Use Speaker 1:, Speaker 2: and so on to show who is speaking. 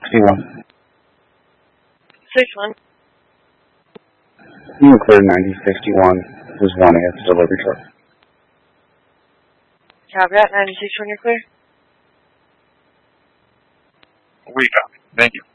Speaker 1: 61.
Speaker 2: 61.
Speaker 1: You clear 9061. There's 1 at the delivery truck.
Speaker 2: Copy that. 96 when you're clear.
Speaker 3: We copy. Thank you.